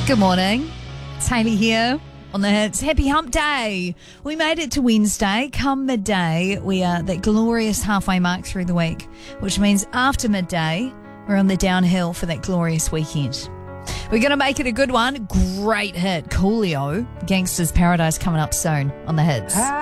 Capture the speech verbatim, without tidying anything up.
Good morning. It's Hayley here on the Hits. Happy Hump Day. We made it to Wednesday. Come midday, we are that glorious halfway mark through the week, which means after midday, we're on the downhill for that glorious weekend. We're going to make it a good one. Great hit. Coolio, Gangsta's Paradise coming up soon on the Hits.